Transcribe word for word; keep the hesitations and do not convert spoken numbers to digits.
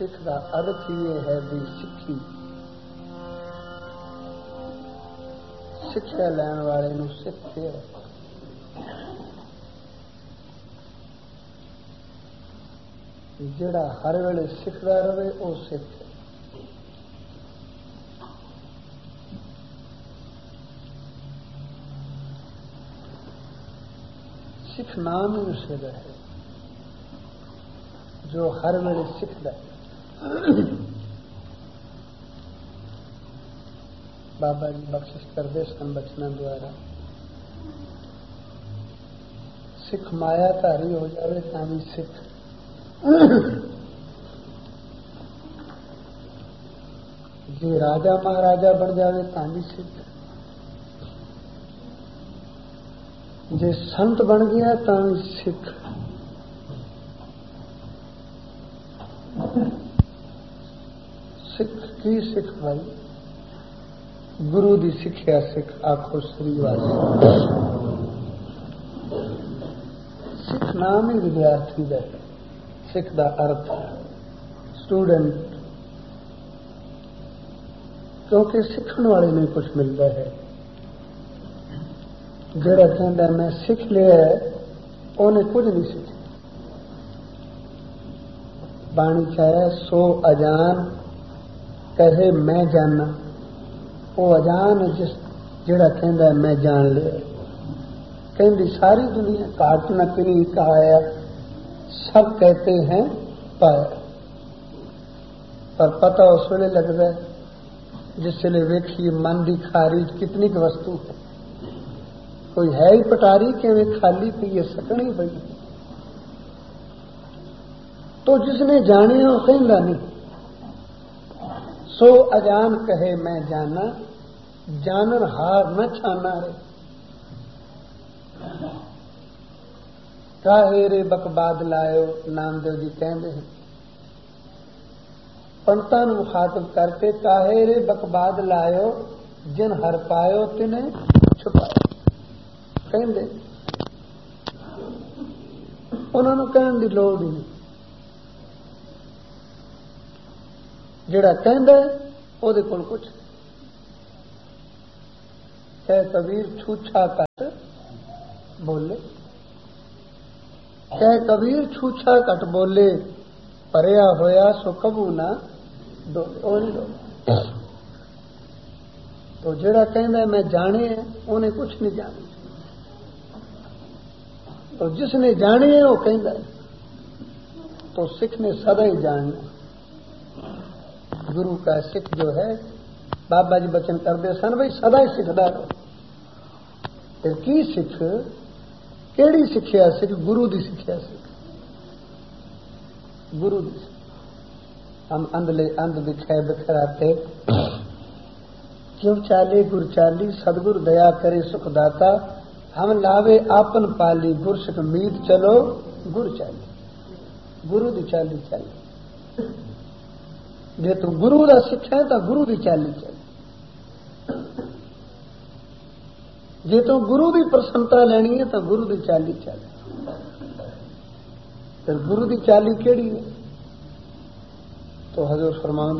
सिख का अर्थ ये है भी सिक्खी सिक्ख्या लैण वाले नूं सिख है। जिहड़ा हर वेले सिखदा रहे वो सिख है। सिख नाम ही उसे है जो हर वेले सिखदा है। बाबा जी बख्शिश करते सन बचना द्वारा सिख मायाधारी हो जाए तां सिख, जे राजा महाराजा बन जाए तां सिख, जे संत बन गया तां सिख। सिख की सिख भाई गुरु दी सिक्ख्या सिख आखो श्री वाले। सिख नाम ही विद्यार्थी दा है। सिख दा अर्थ स्टूडेंट, क्योंकि सीखण वाले में कुछ मिलता है। जिहड़ा कहंदा मैं सिख लिया उन्हें कुछ नहीं सीखा। बाणी चाहे सो अजान कहे मैं जाना, वो अजान जिस जिहड़ा कहंदा मैं जान लिया। कहंदी सारी दुनिया काट न किनी कहाया, सब कहते हैं पाया। पर पता उस वेले लगता है जिस वेले वेखिए मन की खारिज कितनी क वस्तु है। कोई है ही पटारी किवें खाली पई है, सकनी पई। तो जिसने जाने वो कहंदा नहीं। सो अजान कहे मैं जाना, जानन हार न छाना रे। काहे रे बकबाद लायो, नामदेव जी कहते हैं पंतां नूं मुखातब करके, काहे रे बकबाद लायो जिन हर पायो तिने छुपायो। कहते उन्होंने कहने की लोड़ ही नहीं। जिहड़ा कहंदा ओहदे कोल कुछ कह कबीर छूछा कट बोले, कह कबीर छूछा कट बोले, परया होया सो कबू ना डोले। ओ नहीं डोले। तो जिहड़ा कहंदा मैं जाने है उन्हें कुछ नहीं जाने। तो जिसने जाने है वो कहंदा है। तो सिख ने सदा ही जानना। गुरु का सिख जो है, बाबा जी बचन करते सन भाई सदा ही सिखदा रहो। फिर की सिख केड़ी सिक्ख्या सिख? गुरु दी सिक्ख्या सिख। गुरु दी सिख। हम अंधले अंध बिखै बिखराते, क्यों चाले गुर चाली, सदगुरु दया करे सुख दाता। हम लावे आपन पाली, गुर सिख मीत चलो गुर चाली। गुरु दी चाली चाली। जे तू गुरु दा सिख है तो गुरु दी चाली चल। जे तू गुरु दी प्रसन्नता लेनी है तो गुरु दी चाली चल। फिर गुरु दी चाली केड़ी है? तो हजूर फरमाओ